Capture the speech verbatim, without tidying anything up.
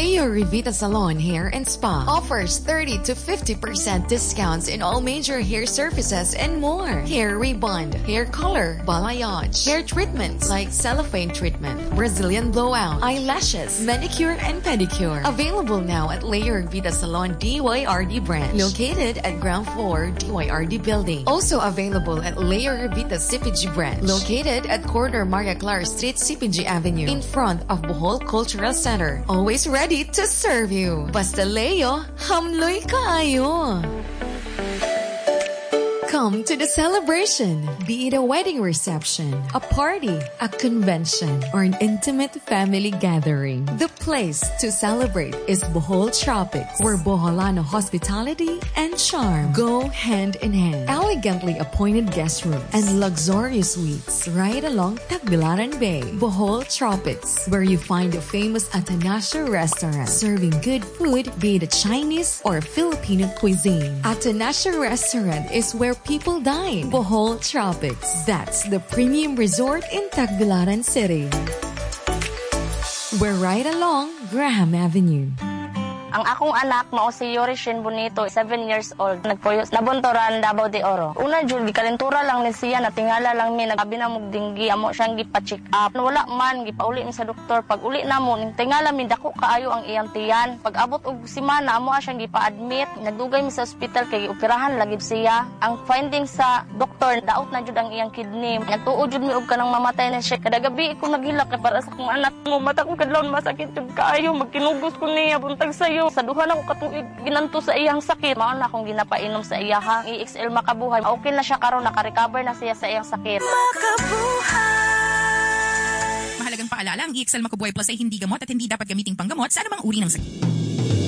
Leo Revita Salon Hair and Spa offers thirty to fifty percent discounts in all major hair services and more. Hair rebond, hair color, balayage, hair treatments like cellophane treatment, Brazilian blowout, eyelashes, manicure and pedicure. Available now at Leo Revita Salon D Y R D branch, located at ground floor D Y R D building. Also available at Leo Revita C P G branch, located at corner Maria Clara Street, C P G Avenue, in front of Bohol Cultural Center. Always ready to serve you. Basta Leo, hamloy kaayo. Come to the celebration, be it a wedding reception, a party, a convention, or an intimate family gathering. The place to celebrate is Bohol Tropics, where Boholano hospitality and charm go hand in hand. Elegantly appointed guest rooms and luxurious suites right along Tagbilaran Bay. Bohol Tropics, where you find a famous Atanasio restaurant serving good food, be it a Chinese or Filipino cuisine. Atanasio restaurant is where people dine. Bohol Tropics. That's the premium resort in Tagbilaran City. We're right along Graham Avenue. Ang akong anak mao si Yorishin Bonito, seven years old. Nagpuyos nabuntoran Davao de Oro. Una jud gikalentura lang ni siya, natingala lang mi, nagabi na mog dinggi, amo siyang gipa-check up. Wala man gipauli mi sa doktor. Pag uli na mo, ning tingala mi dako kaayo ang iyang tiyan. Pag abot og semana amo siyang gipa-admit. Nagdugay mi sa ospital kay operahan lagib siya. Ang finding sa doktor, daot na jud ang iyang kidney. Nagtuo jud mi og kanang mamatay na siya. Kada gabi ko naghilak kay para sa akong anak mo. Mata ko kadlawon masakit jud kaayo, magkinugos ko niya buntag sayo. Sa duha na ko katuig ginanto sa iyang sakit. Mao na akong ginapainom sa iyahang E X L Makabuhay. Okay na siya karon, naka-recover na siya sa iyang sakit. Mahalagang paalala, ang E X L Makabuhay Plus ay hindi gamot at hindi dapat gamiting panggamot sa anumang uri ng sakit.